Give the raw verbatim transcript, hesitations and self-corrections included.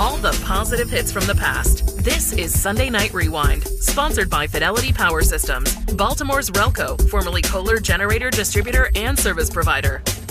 all the positive hits from the past. This is Sunday Night Rewind, sponsored by Fidelity Power Systems, Baltimore's Relco, formerly Kohler Generator Distributor and Service Provider.